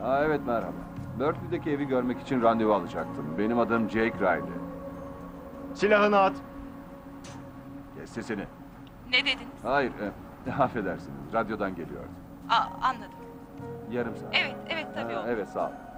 Evet merhaba. Berkeley'deki evi görmek için randevu alacaktım. Benim adım Jake Riley. Silahını at. Kes sesini. Ne dediniz? Hayır, affedersiniz. Radyodan geliyordu. Anladım. Yarım saat. Evet tabii olur. Evet, sağ ol.